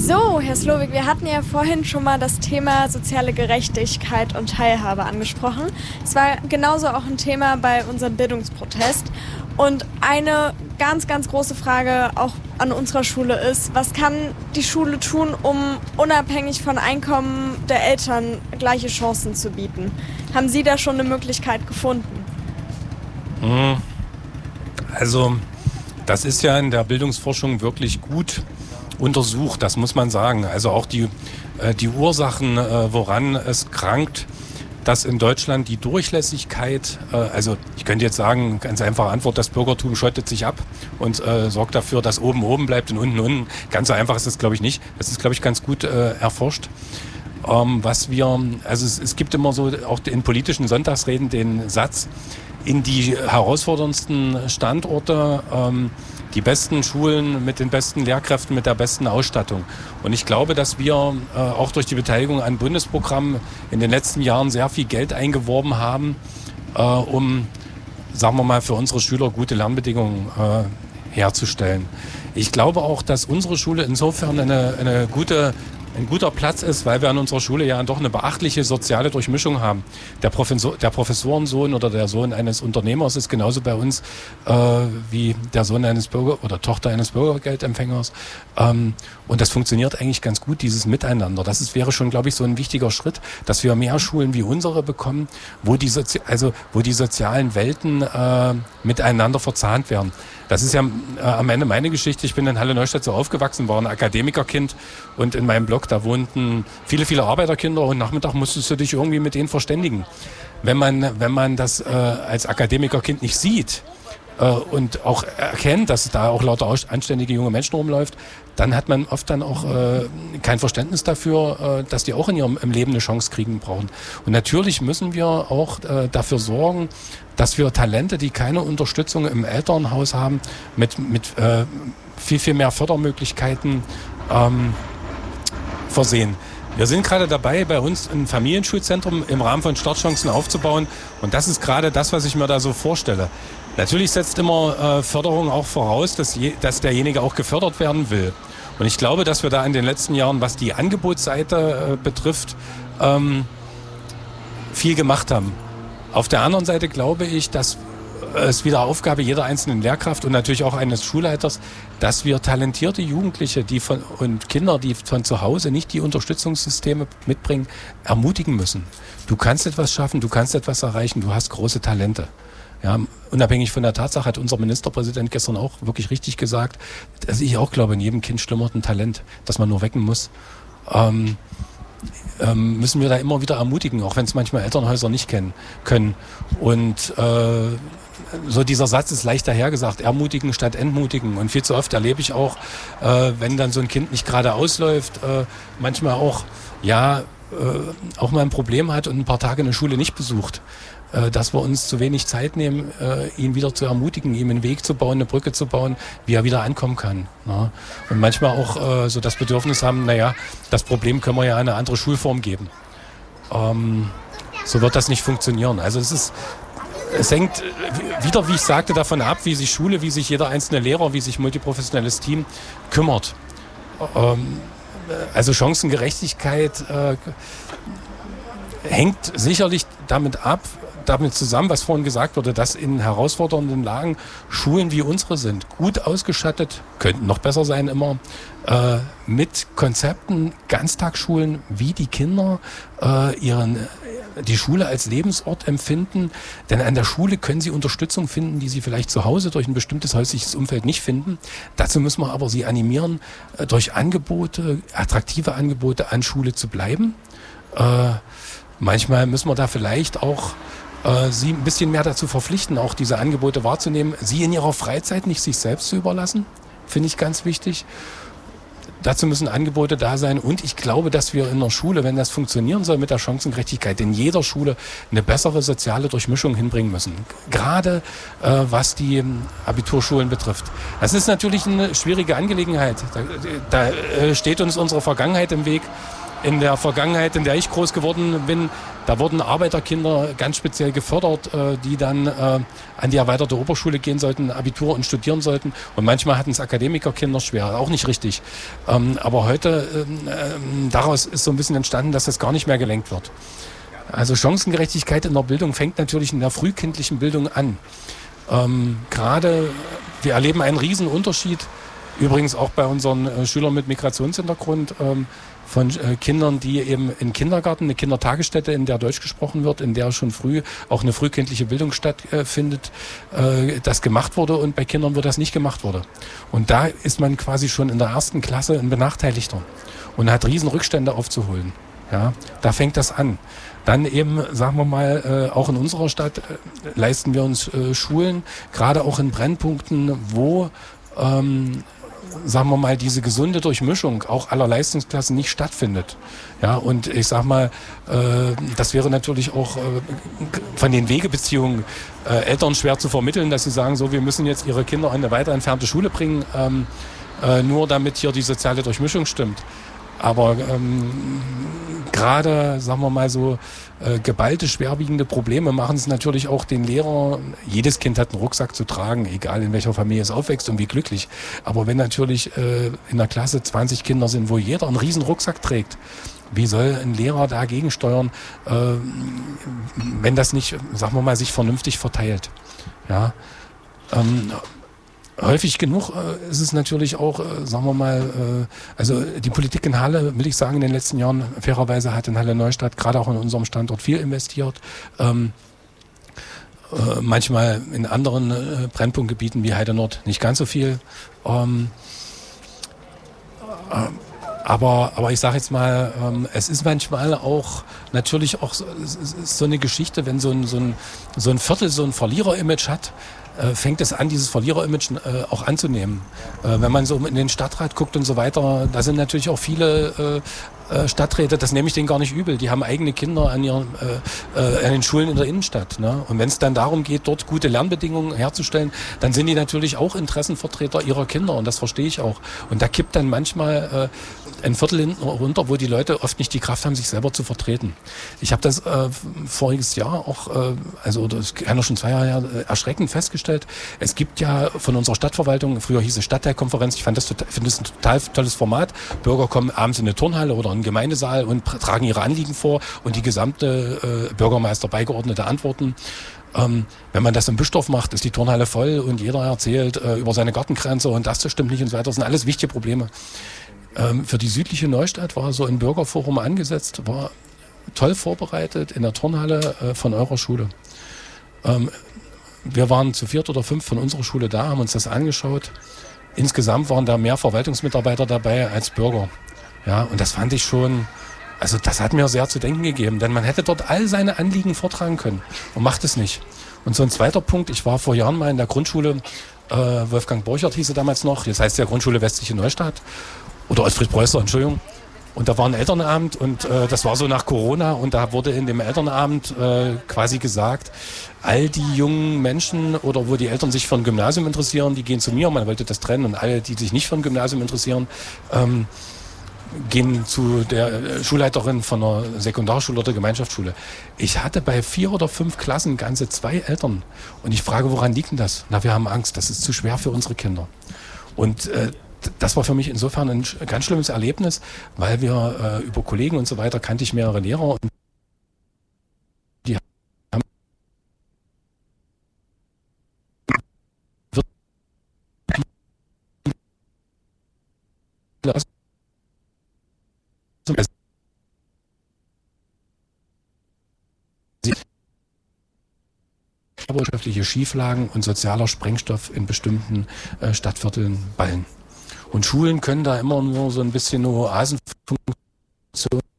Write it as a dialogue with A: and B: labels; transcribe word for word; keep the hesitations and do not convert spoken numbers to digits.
A: So, Herr Slowik, wir hatten ja vorhin schon mal das Thema soziale Gerechtigkeit und Teilhabe angesprochen. Es war genauso auch ein Thema bei unserem Bildungsprotest. Und eine ganz, ganz große Frage auch an unserer Schule ist, was kann die Schule tun, um unabhängig von Einkommen der Eltern gleiche Chancen zu bieten? Haben Sie da schon eine Möglichkeit gefunden?
B: Also, das ist ja in der Bildungsforschung wirklich gut untersucht, das muss man sagen. Also auch die, äh, die Ursachen, äh, woran es krankt, dass in Deutschland die Durchlässigkeit, äh, also ich könnte jetzt sagen, ganz einfache Antwort, das Bürgertum schottet sich ab und äh, sorgt dafür, dass oben oben bleibt und unten unten. Ganz so einfach ist das, glaube ich, nicht. Das ist, glaube ich, ganz gut äh, erforscht. Ähm, was wir, also es, es gibt immer so auch in politischen Sonntagsreden den Satz, in die herausforderndsten Standorte ähm, die besten Schulen mit den besten Lehrkräften, mit der besten Ausstattung. Und ich glaube, dass wir äh, auch durch die Beteiligung an Bundesprogrammen in den letzten Jahren sehr viel Geld eingeworben haben, äh, um, sagen wir mal, für unsere Schüler gute Lernbedingungen äh, herzustellen. Ich glaube auch, dass unsere Schule insofern eine, eine gute ein guter Platz ist, weil wir an unserer Schule ja doch eine beachtliche soziale Durchmischung haben. Der, Professor, der Professorensohn oder der Sohn eines Unternehmers ist genauso bei uns äh, wie der Sohn eines Bürger oder Tochter eines Bürgergeldempfängers. Ähm, und das funktioniert eigentlich ganz gut, dieses Miteinander. Das ist, wäre schon, glaube ich, so ein wichtiger Schritt, dass wir mehr Schulen wie unsere bekommen, wo die, Sozi- also, wo die sozialen Welten äh, miteinander verzahnt werden. Das ist ja äh, am Ende meine Geschichte. Ich bin in Halle-Neustadt so aufgewachsen, war ein Akademikerkind und in meinem Block, da wohnten viele, viele Arbeiterkinder und Nachmittag musstest du dich irgendwie mit denen verständigen. Wenn man, wenn man das äh, als Akademikerkind nicht sieht äh, und auch erkennt, dass da auch lauter anständige junge Menschen rumläuft, dann hat man oft dann auch äh, kein Verständnis dafür, äh, dass die auch in ihrem im Leben eine Chance kriegen brauchen. Und natürlich müssen wir auch äh, dafür sorgen, dass wir Talente, die keine Unterstützung im Elternhaus haben, mit, mit äh, viel, viel mehr Fördermöglichkeiten ähm, versehen. Wir sind gerade dabei, bei uns ein Familienschulzentrum im Rahmen von Startchancen aufzubauen. Und das ist gerade das, was ich mir da so vorstelle. Natürlich setzt immer äh, Förderung auch voraus, dass, je, dass derjenige auch gefördert werden will. Und ich glaube, dass wir da in den letzten Jahren, was die Angebotsseite äh, betrifft, ähm, viel gemacht haben. Auf der anderen Seite glaube ich, dass es wieder Aufgabe jeder einzelnen Lehrkraft und natürlich auch eines Schulleiters, dass wir talentierte Jugendliche die von, und Kinder, die von zu Hause nicht die Unterstützungssysteme mitbringen, ermutigen müssen. Du kannst etwas schaffen, du kannst etwas erreichen, du hast große Talente. Ja, unabhängig von der Tatsache hat unser Ministerpräsident gestern auch wirklich richtig gesagt, dass ich auch glaube, in jedem Kind schlummert ein Talent, das man nur wecken muss. Ähm, ähm, müssen wir da immer wieder ermutigen, auch wenn es manchmal Elternhäuser nicht kennen können. Und äh, so dieser Satz ist leicht dahergesagt, ermutigen statt entmutigen. Und viel zu oft erlebe ich auch, äh, wenn dann so ein Kind nicht gerade ausläuft, äh, manchmal auch, ja, äh, auch mal ein Problem hat und ein paar Tage eine Schule nicht besucht. Dass wir uns zu wenig Zeit nehmen, ihn wieder zu ermutigen, ihm einen Weg zu bauen, eine Brücke zu bauen, wie er wieder ankommen kann. Und manchmal auch so das Bedürfnis haben, naja, das Problem können wir ja eine andere Schulform geben. So wird das nicht funktionieren. Also es ist, es hängt wieder, wie ich sagte, davon ab, wie sich Schule, wie sich jeder einzelne Lehrer, wie sich multiprofessionelles Team kümmert. Also Chancengerechtigkeit hängt sicherlich damit ab, damit zusammen, was vorhin gesagt wurde, dass in herausfordernden Lagen Schulen wie unsere sind, gut ausgestattet, könnten noch besser sein immer, äh, mit Konzepten, Ganztagsschulen, wie die Kinder äh, ihren, die Schule als Lebensort empfinden. Denn an der Schule können sie Unterstützung finden, die sie vielleicht zu Hause durch ein bestimmtes häusliches Umfeld nicht finden. Dazu müssen wir aber sie animieren, äh, durch Angebote, attraktive Angebote an Schule zu bleiben. Äh, manchmal müssen wir da vielleicht auch sie ein bisschen mehr dazu verpflichten, auch diese Angebote wahrzunehmen, sie in ihrer Freizeit nicht sich selbst zu überlassen, finde ich ganz wichtig. Dazu müssen Angebote da sein und ich glaube, dass wir in der Schule, wenn das funktionieren soll mit der Chancengerechtigkeit, in jeder Schule eine bessere soziale Durchmischung hinbringen müssen. Gerade äh, was die Abiturschulen betrifft. Das ist natürlich eine schwierige Angelegenheit. Da, da äh, steht uns unsere Vergangenheit im Weg. in der Vergangenheit, in der ich groß geworden bin, da wurden Arbeiterkinder ganz speziell gefördert, äh, die dann äh, an die erweiterte Oberschule gehen sollten, Abitur und studieren sollten. Und manchmal hatten es Akademikerkinder schwer, auch nicht richtig. Ähm, aber heute, ähm, äh, daraus ist so ein bisschen entstanden, dass das gar nicht mehr gelenkt wird. Also Chancengerechtigkeit in der Bildung fängt natürlich in der frühkindlichen Bildung an. Ähm, gerade, wir erleben einen riesen Unterschied, übrigens auch bei unseren äh, Schülern mit Migrationshintergrund, ähm, von äh, Kindern, die eben in Kindergarten, eine Kindertagesstätte, in der Deutsch gesprochen wird, in der schon früh auch eine frühkindliche Bildung stattfindet, äh, das gemacht wurde, und bei Kindern, wo das nicht gemacht wurde. Und da ist man quasi schon in der ersten Klasse ein Benachteiligter und hat riesen Rückstände aufzuholen. Ja, da fängt das an. Dann eben, sagen wir mal, äh, auch in unserer Stadt äh, leisten wir uns äh, Schulen, gerade auch in Brennpunkten, wo, ähm, sagen wir mal, diese gesunde Durchmischung auch aller Leistungsklassen nicht stattfindet. Ja, und ich sag mal, äh, das wäre natürlich auch äh, von den Wegebeziehungen äh, Eltern schwer zu vermitteln, dass sie sagen, so, wir müssen jetzt ihre Kinder an eine weiter entfernte Schule bringen, ähm, äh, nur damit hier die soziale Durchmischung stimmt. Aber ähm, gerade, sagen wir mal so, äh, geballte, schwerwiegende Probleme machen es natürlich auch den Lehrern. Jedes Kind hat einen Rucksack zu tragen, egal in welcher Familie es aufwächst und wie glücklich. Aber wenn natürlich äh, in der Klasse zwanzig Kinder sind, wo jeder einen riesen Rucksack trägt, wie soll ein Lehrer dagegen steuern, äh, wenn das nicht, sagen wir mal, sich vernünftig verteilt? Ja. Ähm, Häufig genug äh, ist es natürlich auch, äh, sagen wir mal, äh, also die Politik in Halle, will ich sagen, in den letzten Jahren fairerweise hat in Halle Neustadt, gerade auch in unserem Standort, viel investiert. Ähm, äh, manchmal in anderen äh, Brennpunktgebieten wie Heide Nord nicht ganz so viel. Ähm, äh, aber, aber ich sage jetzt mal, ähm, es ist manchmal auch natürlich auch so, es ist so eine Geschichte, wenn so ein, so ein, so ein Viertel so ein Verlierer-Image hat, fängt es an, dieses Verlierer-Image äh, auch anzunehmen. Äh, wenn man so in den Stadtrat guckt und so weiter, da sind natürlich auch viele äh, Stadträte, das nehme ich denen gar nicht übel, die haben eigene Kinder an ihren äh, äh, an den Schulen in der Innenstadt. Ne? Und wenn es dann darum geht, dort gute Lernbedingungen herzustellen, dann sind die natürlich auch Interessenvertreter ihrer Kinder, und das verstehe ich auch. Und da kippt dann manchmal äh, ein Viertel hinten runter, wo die Leute oft nicht die Kraft haben, sich selber zu vertreten. Ich habe das äh, voriges Jahr auch, äh, also das kann doch schon zwei Jahre her, äh, erschreckend festgestellt. Es gibt ja von unserer Stadtverwaltung, früher hieß es Stadtteilkonferenz, ich fand das, total, finde das ein total tolles Format. Bürger kommen abends in eine Turnhalle oder einen Gemeindesaal und tragen ihre Anliegen vor, und die gesamte äh, Bürgermeister beigeordnete Antworten. Ähm, wenn man das in Büstorf macht, ist die Turnhalle voll und jeder erzählt äh, über seine Gartengrenze und das stimmt nicht und so weiter. Das sind alles wichtige Probleme. Ähm, für die südliche Neustadt war so ein Bürgerforum angesetzt, war toll vorbereitet in der Turnhalle äh, von eurer Schule. Ähm, wir waren zu viert oder fünf von unserer Schule da, haben uns das angeschaut. Insgesamt waren da mehr Verwaltungsmitarbeiter dabei als Bürger. Ja, und das fand ich schon, also das hat mir sehr zu denken gegeben, denn man hätte dort all seine Anliegen vortragen können und macht es nicht. Und so ein zweiter Punkt, ich war vor Jahren mal in der Grundschule, äh, Wolfgang Borchert hieß sie damals noch, jetzt heißt ja Grundschule Westliche Neustadt, oder Ottfried Preußler, Entschuldigung. Und da war ein Elternabend und äh, das war so nach Corona, und da wurde in dem Elternabend äh, quasi gesagt, all die jungen Menschen oder wo die Eltern sich für ein Gymnasium interessieren, die gehen zu mir, man wollte das trennen, und alle, die sich nicht für ein Gymnasium interessieren, ähm, gehen zu der Schulleiterin von einer Sekundarschule oder Gemeinschaftsschule. Ich hatte bei vier oder fünf Klassen ganze zwei Eltern. Und ich frage, woran liegt denn das? Na, wir haben Angst, das ist zu schwer für unsere Kinder. Und äh, das war für mich insofern ein ganz schlimmes Erlebnis, weil wir äh, über Kollegen und so weiter kannte ich mehrere Lehrer, und die haben wirtschaftliche Schieflagen und sozialer Sprengstoff in bestimmten äh, Stadtvierteln ballen. Und Schulen können da immer nur so ein bisschen eine Oasenfunktion